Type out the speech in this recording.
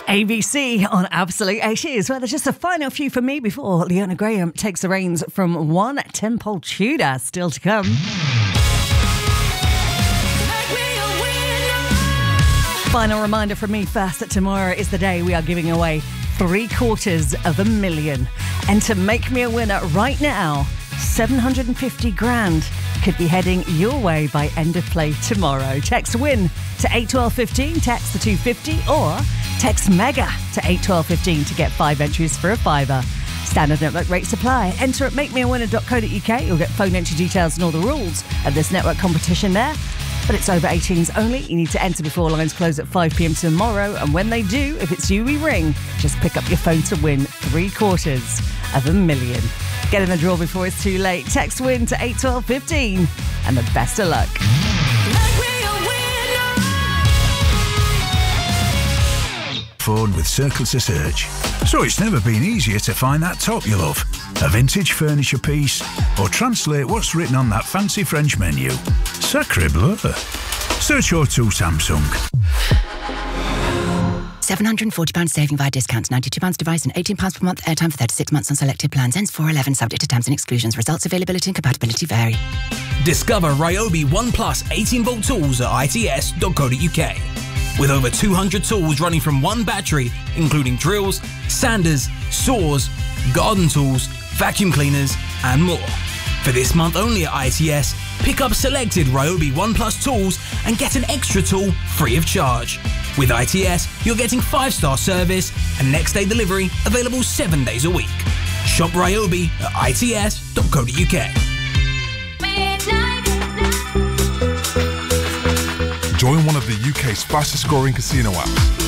ABC on Absolute 80s. Well, there's just a final few for me before Leona Graham takes the reins from one Tempole Tudor. Still to come. Final reminder from me first that tomorrow is the day we are giving away $750,000. And to make me a winner right now, 750 grand could be heading your way by end of play tomorrow. Text WIN to 81215, text the 250, or text MEGA to 81215 to get 5 entries for a £5. Standard network rates apply. Enter at makemeawinner.co.uk. You'll get phone entry details and all the rules of this network competition there. But it's over 18s only. You need to enter before lines close at 5 p.m. tomorrow. And when they do, if it's you we ring, just pick up your phone to win $750,000. Get in the draw before it's too late. Text WIN to 81215 and the best of luck. Phone with Circle to Search. So it's never been easier to find that top you love, a vintage furniture piece, or translate what's written on that fancy French menu. Sacre bleu. Search your to Samsung. £740 saving via discounts, £92 device and £18 per month airtime for 36 months on selected plans. Ends 4/11, subject to terms and exclusions. Results, availability and compatibility vary. Discover Ryobi One Plus 18-volt tools at its.co.uk. With over 200 tools running from one battery, including drills, sanders, saws, garden tools, vacuum cleaners, and more. For this month only at ITS, pick up selected Ryobi One Plus tools and get an extra tool free of charge. With ITS, you're getting 5-star service and next day delivery available 7 days a week. Shop Ryobi at its.co.uk. Join one of the UK's fastest growing casino apps